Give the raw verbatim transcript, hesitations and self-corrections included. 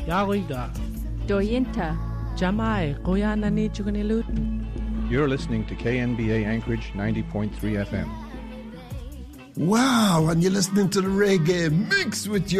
Yagoiga. Doyinta. Jamai, Koyanani Chugunilutin. You're listening to K N B A Anchorage ninety point three F M. Wow, and you're listening to the reggae mix with your